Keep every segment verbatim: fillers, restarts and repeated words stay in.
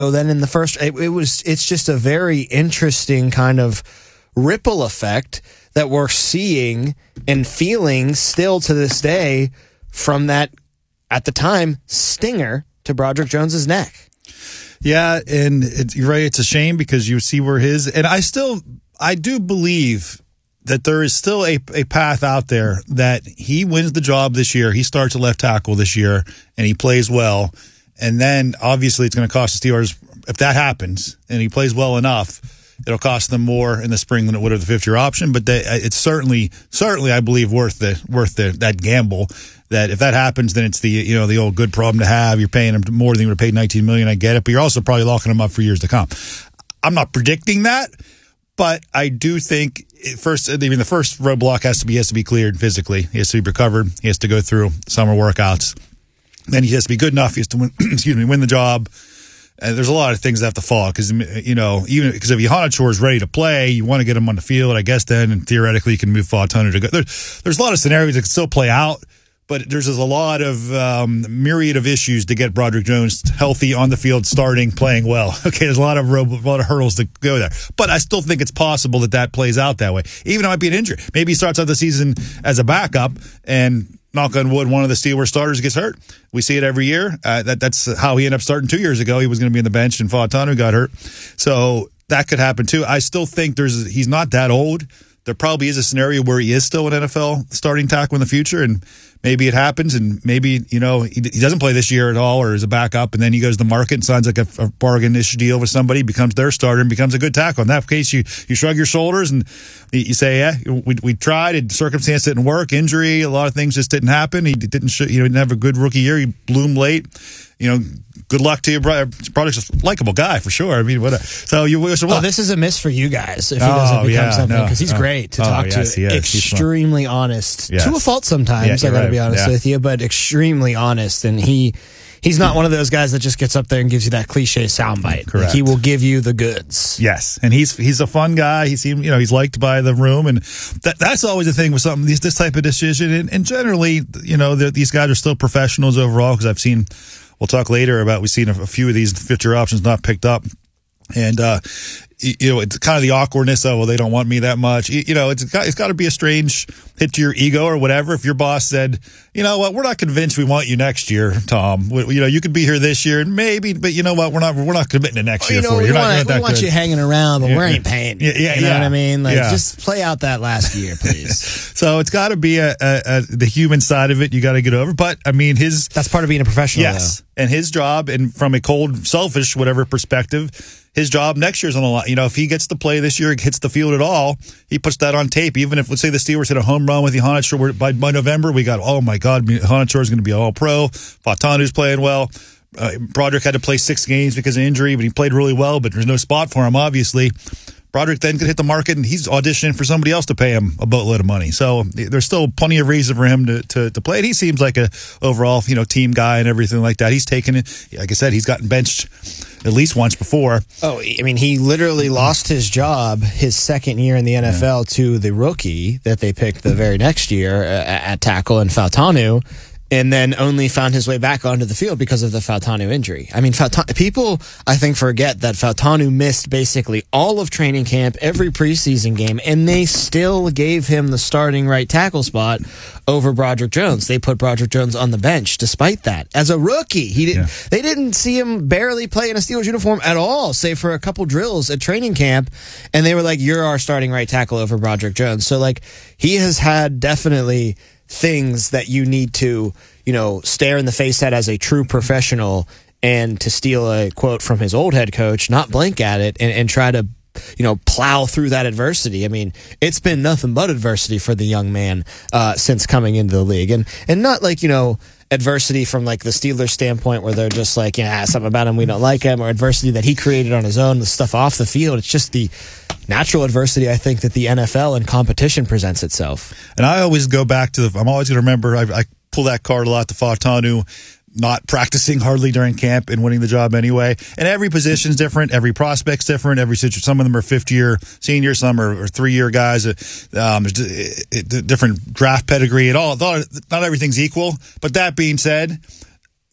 So then in the first, it, it was, it's just a very interesting kind of ripple effect that we're seeing and feeling still to this day from that, at the time, stinger to Broderick Jones's neck. Yeah, and it, you're right. It's a shame because you see where his, and I still, I do believe that there is still a, a path out there that he wins the job this year. He starts at left tackle this year and he plays well. And then obviously it's going to cost the Steelers, if that happens and he plays well enough, it'll cost them more in the spring than it would have the fifth year option. But they, it's certainly, certainly, I believe, worth the worth the, that gamble. That if that happens, then it's the you know the old good problem to have. You're paying them more than you would have paid nineteen million dollars. I get it, but you're also probably locking them up for years to come. I'm not predicting that, but I do think first, I mean, the first roadblock has to be he has to be cleared physically. He has to be recovered. He has to go through summer workouts. Then he has to be good enough. He has to win, excuse me, win the job. And there's a lot of things that have to fall because, you know, even because if Ihanacho is ready to play, you want to get him on the field, I guess then, and theoretically you can move Fautanu to go. There, there's a lot of scenarios that can still play out, but there's a lot of um, myriad of issues to get Broderick Jones healthy on the field, starting, playing well. Okay, there's a lot of a lot of hurdles to go there. But I still think it's possible that that plays out that way. Even though it might be an injury. Maybe he starts out the season as a backup and, knock on wood, one of the Steelers starters gets hurt. We see it every year. Uh, that That's how he ended up starting two years ago. He was going to be on the bench, and Fautanu got hurt. So that could happen, too. I still think there's he's not that old. There probably is a scenario where he is still an N F L starting tackle in the future, and maybe it happens, and maybe, you know, he, he doesn't play this year at all or is a backup, and then he goes to the market and signs like a, a bargain-ish deal with somebody, becomes their starter, and becomes a good tackle. In that case, you, you shrug your shoulders and you say, yeah, we, we tried, and circumstance didn't work, injury, a lot of things just didn't happen. He didn't, sh- you know, he didn't have a good rookie year. He bloomed late. You know, good luck to you, brother. Broderick's a likable guy for sure. I mean, what? A, so you wish him luck. Oh, this is a miss for you guys if he oh, doesn't become yeah, something because no, he's oh, great to oh, talk yes, to. Yes, extremely honest, yes. to a fault sometimes. Yeah, I got to right. be honest yeah. with you, but extremely honest, and he. He's not one of those guys that just gets up there and gives you that cliche soundbite. Correct. Like, he will give you the goods. Yes, and he's he's a fun guy. He seems, you know, he's liked by the room, and that that's always the thing with something these this type of decision. And, and generally, you know, these guys are still professionals overall because I've seen. We'll talk later about we've seen a, a few of these future options not picked up, and uh, you know, it's kind of the awkwardness of, well, they don't want me that much. You, you know, it's got, it's got to be a strange hit to your ego or whatever. If your boss said, you know what, we're not convinced we want you next year, Tom. We, you know, you could be here this year and maybe, but you know what, we're not, we're not committing to next well, year you know, for you. You're want, not, not we that want good. you hanging around, but yeah, we ain't paying you. Yeah, yeah, you know yeah. what I mean? Like, yeah. just play out that last year, please. So it's got to be a, a, a the human side of it. You got to get over. But I mean, his that's part of being a professional. Yes, though. And his job, and from a cold, selfish, whatever perspective. His job next year's on the line. You know, if he gets to play this year, hits the field at all, he puts that on tape. Even if, let's say, the Steelers hit a home run with Ihanacho by, by November, we got, oh my God, Ihanacho is going to be all pro. Fautanu's playing well. Uh, Broderick had to play six games because of injury, but he played really well. But there's no spot for him, obviously. Broderick then could hit the market, and he's auditioning for somebody else to pay him a boatload of money. So there's still plenty of reason for him to, to, to play. And he seems like a overall, you know, team guy and everything like that. He's taken it. Like I said, he's gotten benched at least once before. Oh, I mean, he literally lost his job his second year in the N F L yeah. to the rookie that they picked the very next year at tackle in Fautanu. And then only found his way back onto the field because of the Fautanu injury. I mean, Fautanu, people, I think, forget that Fautanu missed basically all of training camp, every preseason game, and they still gave him the starting right tackle spot over Broderick Jones. They put Broderick Jones on the bench despite that. As a rookie, he didn't. Yeah. They didn't see him barely play in a Steelers uniform at all, save for a couple drills at training camp, and they were like, you're our starting right tackle over Broderick Jones. So, like, he has had definitely things that you need to, you know, stare in the face at as a true professional, and to steal a quote from his old head coach, not blink at it and, and try to, you know, plow through that adversity. I mean, it's been nothing but adversity for the young man uh, since coming into the league. And, and not like, you know, adversity from like the Steelers standpoint where they're just like, yeah, something about him, we don't like him, or adversity that he created on his own, the stuff off the field. It's just the natural adversity, I think, that the N F L and competition presents itself. And I always go back to the, I'm always going to remember, I, I pull that card a lot to Fautanu, not practicing hardly during camp and winning the job anyway. And every position's different. Every prospect's different. Every situation, some of them are fifth-year seniors, some are, are three-year guys. Um, there's it, it, different draft pedigree. At all, not everything's equal. But that being said,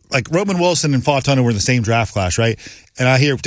like Roman Wilson and Fautano were in the same draft class, right? And I hear